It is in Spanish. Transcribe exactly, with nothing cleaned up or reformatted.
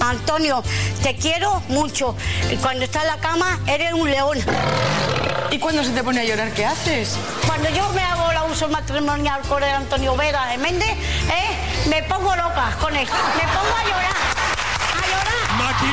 Antonio, te quiero mucho. Y cuando estás en la cama, eres un león. ¿Y cuando se te pone a llorar, qué haces? Cuando yo me hago la uso matrimonial con el Antonio Vera de Méndez, ¿eh? Me pongo loca con él. Me pongo a llorar.